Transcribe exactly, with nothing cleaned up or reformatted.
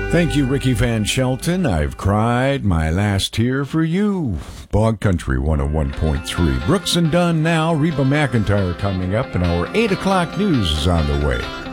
Thank you, Ricky Van Shelton. I've cried my last tear for you. Bog Country one oh one point three. Brooks and Dunn now. Reba McEntire coming up, and our eight o'clock news is on the way.